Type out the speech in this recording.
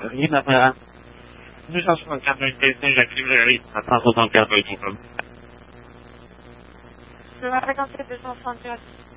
Rien d'apparent. 264 de TC, j'active le rythme à 164 de tout comme. Je vais fréquenter 264.